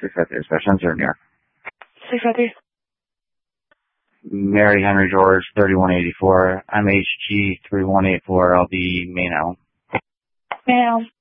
653, Special Center, New York. 653. Mary Henry George, 3184. I'm HG 3184. I'll be main L. Main L.